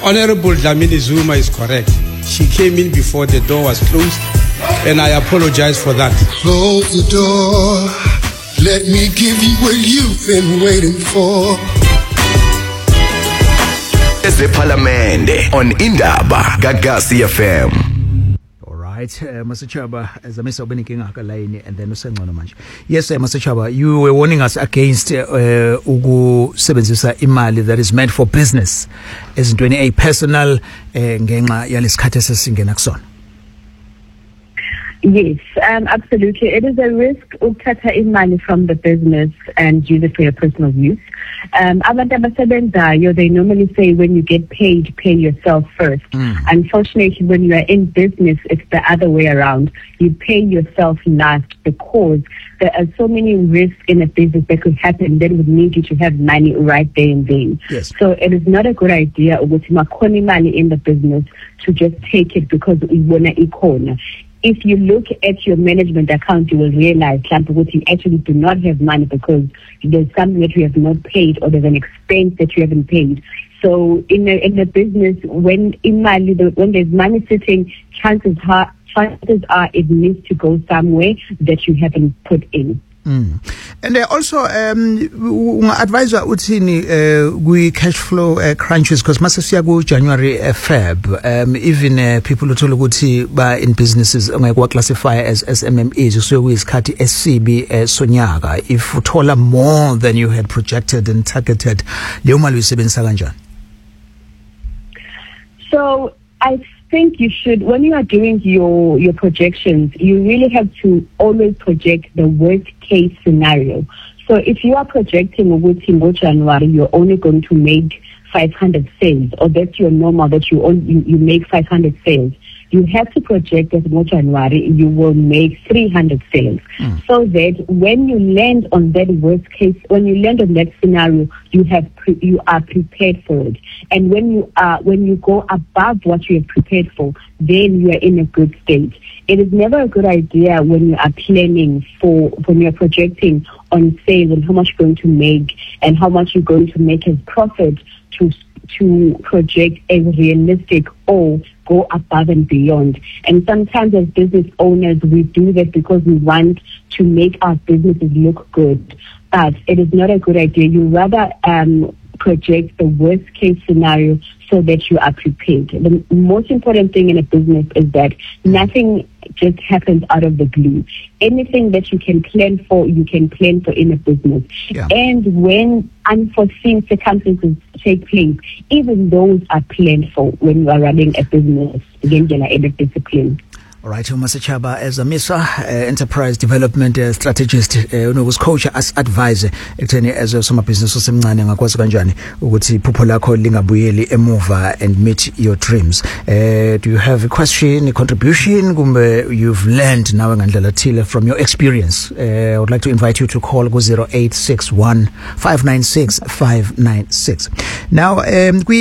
Honorable Dlamini Zuma is correct. She came in before the door was closed, and I apologize for that. Close the door. Let me give you what you've been waiting for. Parliament on Indaba Gagasi FM. Right, Mr. Chaba, as a Mr. Beninking Akalaini, and then Usangano Manch. Yes, Mr. Chaba, you were warning us against Ugu Sebenzisa Imali that is meant for business, as in 28 personal Genga Yalis Kates Singenaxon. Yes, absolutely. It is a risk to cut imali from the business and use it for your personal use. They normally say when you get paid, pay yourself first. Unfortunately, when you are in business, it's the other way around. You pay yourself last because there are so many risks in a business that could happen that would need you to have money right there and then. Yes. So it is not a good idea to money in the business to just take it because we want to economy. If you look at your management account, you will realize that you actually do not have money because there's something that you have not paid or there's an expense that you haven't paid. So in the business, when there's money sitting, chances are it needs to go somewhere that you haven't put in. And also, advisor Utini, we cash flow crunches because Masasiago January Feb, even people who told in businesses what classify as SMMEs, so we cut SCB Sonyaga. If tola more than you had projected and targeted, so I think you should, when you are doing your projections, you really have to always project the worst case scenario. So if you are projecting with in January, you're only going to make 500 sales, or that's your normal, that you make 500 sales. You have to project that in January you will make 300 sales, so that when you land on that worst case, when you land on that scenario, you are prepared for it. And when you go above what you have prepared for, then you are in a good state. It is never a good idea when you are planning when you are projecting on sales and how much you're going to make and how much you're going to make as profit to project as realistic or go above and beyond. And sometimes as business owners, we do that because we want to make our businesses look good. But it is not a good idea. You rather project the worst case scenario so that you are prepared. The most important thing in a business is that nothing just happens out of the blue. Anything that you can plan for, you can plan for in a business. Yeah. And when unforeseen circumstances take place, even those are planned for when you are running a business. Discipline. All right, Mr. Chaba, as a MISA enterprise development strategist, was coach as advisor, as some business and meet your dreams. Do you have a question, a contribution you've learned now from your experience? I would like to invite you to call 0861 596 596. Now,